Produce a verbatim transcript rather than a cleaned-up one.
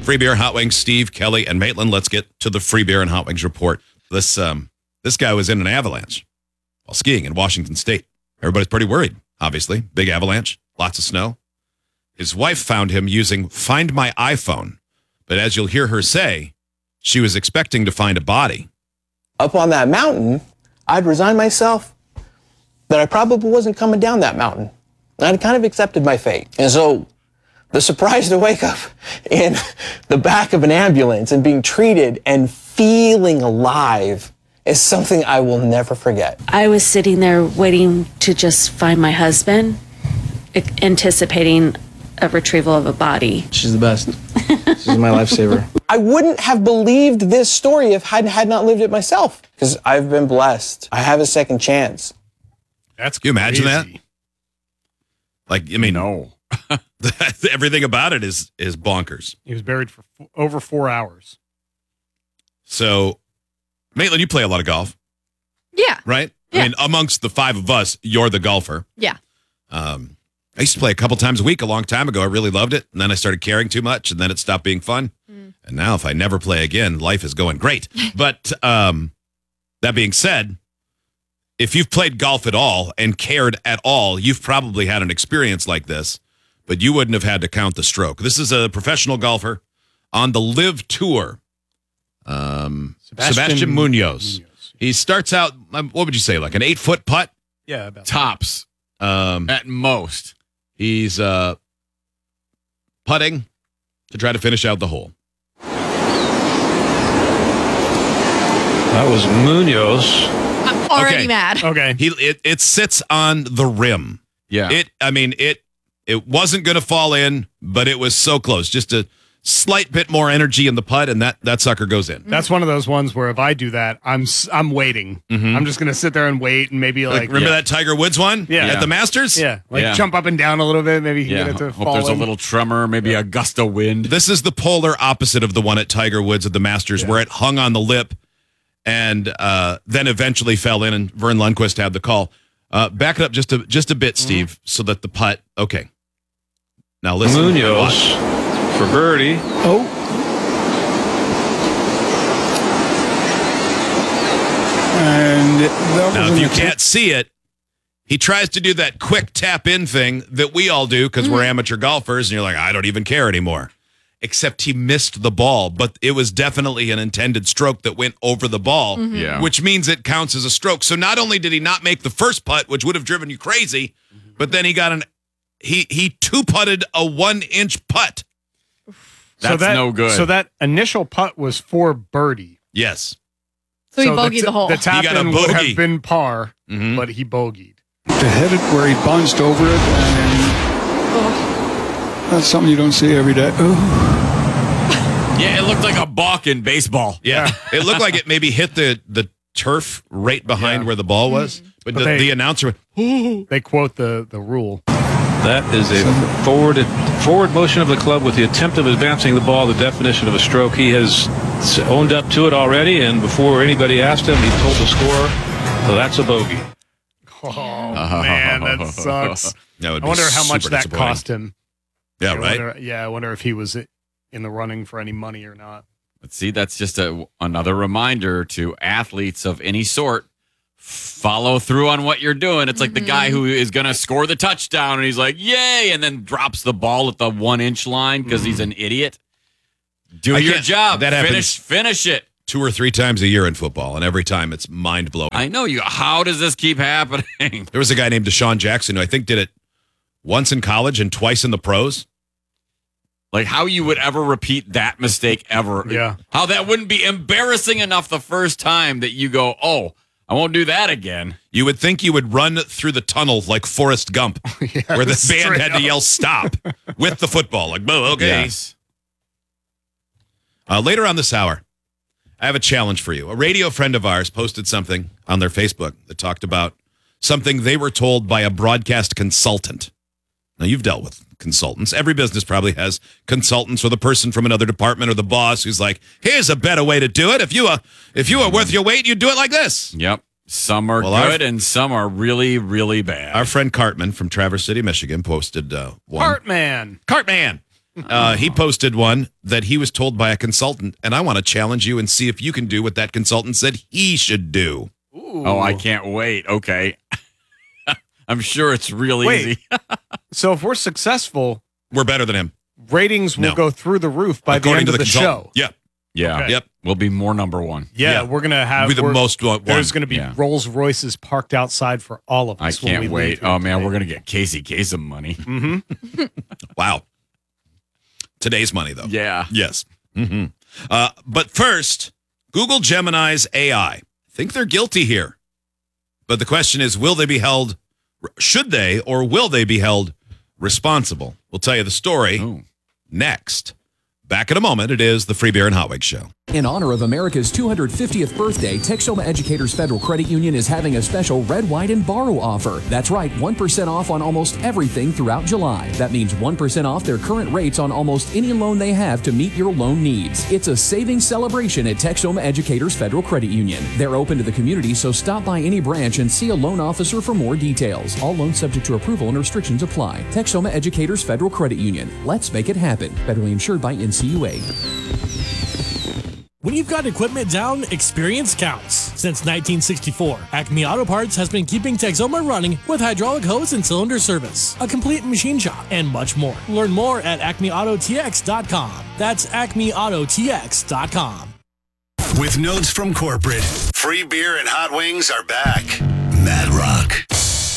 Free Beer and Hot Wings, Steve, Kelly, and Maitland. Let's get to the Free Beer and Hot Wings report. This um, this guy was in an avalanche while skiing in Washington State. Everybody's pretty worried, obviously. Big avalanche, lots of snow. His wife found him using Find My iPhone. But as you'll hear her say, she was expecting to find a body. Up on that mountain, I'd resigned myself that I probably wasn't coming down that mountain. I'd kind of accepted my fate. And so the surprise to wake up in the back of an ambulance and being treated and feeling alive is something I will never forget. I was sitting there waiting to just find my husband, anticipating a retrieval of a body. She's the best. She's my lifesaver. I wouldn't have believed this story if I had not lived it myself, because I've been blessed. I have a second chance. That's Can you imagine that? Like, I mean, no. Everything about it is is bonkers. He was buried for f- over four hours. So, Maitland, you play a lot of golf. Yeah. Right? Yeah. I mean, amongst the five of us, you're the golfer. Yeah. Um, I used to play a couple times a week a long time ago. I really loved it. And then I started caring too much, and then it stopped being fun. Mm. And now if I never play again, life is going great. But um, that being said, if you've played golf at all and cared at all, you've probably had an experience like this, but you wouldn't have had to count the stroke. This is a professional golfer on the Live Tour. Um, Sebastian, Sebastian Munoz. Munoz. He starts out, what would you say, like an eight-foot putt? Yeah, about tops um, at most. He's uh, putting to try to finish out the hole. That was Munoz. I'm already okay. mad. Okay. He it, it sits on the rim. Yeah. It I mean it it wasn't going to fall in, but it was so close. Just a slight bit more energy in the putt, and that, that sucker goes in. That's one of those ones where if I do that, I'm I'm waiting. Mm-hmm. I'm just going to sit there and wait and maybe like... like remember yeah. that Tiger Woods one? Yeah. At the Masters? Yeah. Like yeah. jump up and down a little bit. Maybe he can yeah. get it to Hope fall there's in. a little tremor, maybe yeah. a gust of wind. This is the polar opposite of the one at Tiger Woods at the Masters, yeah. where it hung on the lip and uh, then eventually fell in, and Vern Lundquist had the call. Uh, back it up just a, just a bit, Steve, mm-hmm. so that the putt... Okay. Now listen. Munoz for birdie. Oh. And now, if you can't see it, he tries to do that quick tap in thing that we all do because mm-hmm. we're amateur golfers, and you're like, I don't even care anymore. Except he missed the ball, but it was definitely an intended stroke that went over the ball, mm-hmm. yeah. which means it counts as a stroke. So not only did he not make the first putt, which would have driven you crazy, mm-hmm. but then he got an he he two putted a one inch putt. That's so that, no good. So that initial putt was for birdie. Yes. So he so bogeyed the, t- the hole. The tap in would have been par, mm-hmm. but he bogeyed. To hit it where he bounced over it, and oh. that's something you don't see every day. Ooh. Yeah, it looked like a balk in baseball. Yeah, it looked like it maybe hit the, the turf right behind yeah. where the ball was, mm-hmm. but, but the, they, the announcer went, they quote the, the rule. That is a forward forward motion of the club with the attempt of advancing the ball, the definition of a stroke. He has owned up to it already, and before anybody asked him, he told the scorer, so that's a bogey. Oh, man, that sucks. That would I wonder be how much that disappointing. cost him. Yeah, I right? Wonder, yeah, I wonder if he was in the running for any money or not. But see, that's just a, another reminder to athletes of any sort. Follow through on what you're doing. It's like mm-hmm. the guy who is going to score the touchdown and he's like, yay, and then drops the ball at the one inch line because mm-hmm. he's an idiot. Do I your job. That finish, happens finish it. Two or three times a year in football, and every time it's mind blowing. I know you. How does this keep happening? There was a guy named Deshaun Jackson who I think did it once in college and twice in the pros. Like how you would ever repeat that mistake ever. Yeah. How that wouldn't be embarrassing enough the first time that you go, oh, I won't do that again. You would think you would run through the tunnel like Forrest Gump, yeah, where the band had up. to yell stop with the football. Like, oh, okay. Yes. Uh, later on this hour, I have a challenge for you. A radio friend of ours posted something on their Facebook that talked about something they were told by a broadcast consultant. Now, you've dealt with consultants. Every business probably has consultants or the person from another department or the boss who's like, here's a better way to do it. If you are, if you are worth your weight, you do it like this. Yep. Some are well, good our, and some are really, really bad. Our friend Cartman from Traverse City, Michigan posted uh, one. Cartman. Cartman. Uh, he posted one that he was told by a consultant, and I want to challenge you and see if you can do what that consultant said he should do. Oh, I can't wait. Okay. I'm sure it's real Wait. easy. So if we're successful, We're better than him. ratings will No. go through the roof by the According end to of the the, consultant. show. Yeah. Yeah. Okay. Yep. We'll be more number one. Yeah, Yeah. we're gonna have Be the we're- most one. There's gonna be Yeah. Rolls Royces parked outside for all of I us. when can't we wait. leave here Oh, man, today. we're going to get Casey Kasem money. Mm-hmm. Wow. Today's money, though. Yeah. Yes. hmm Uh, but first, Google Gemini's A I. I think they're guilty here. But the question is, will they be held, should they, or will they be held responsible? We'll tell you the story Ooh. next. Back in a moment. It is the Free Beer and Hot Wings Show. In honor of America's two hundred fiftieth birthday, Texoma Educators Federal Credit Union is having a special Red, White, and Borrow offer. That's right, one percent off on almost everything throughout July. That means one percent off their current rates on almost any loan they have to meet your loan needs. It's a savings celebration at Texoma Educators Federal Credit Union. They're open to the community, so stop by any branch and see a loan officer for more details. All loans subject to approval and restrictions apply. Texoma Educators Federal Credit Union. Let's make it happen. Federally insured by N C U A. When you've got equipment down, experience counts. Since nineteen sixty-four, Acme Auto Parts has been keeping Texoma running with hydraulic hose and cylinder service, a complete machine shop, and much more. Learn more at acme auto t x dot com. That's acme auto t x dot com. With notes from corporate, Free Beer and Hot Wings are back.